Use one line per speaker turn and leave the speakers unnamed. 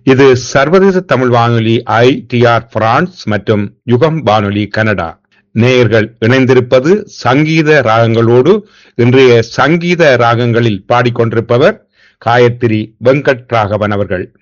இது சர்வதேச தமிழ் வானொலி ITR பிரான்ஸ் மற்றும் யுகம் வானொலி கனடா. நேயர்கள் இணைந்திருப்பது சங்கீத ராகங்களோடு. இன்றைய சங்கீத ராகங்களில் பாடிக்கொண்டிருப்பவர் காயத்ரி வெங்கட் ராகவன் அவர்கள்.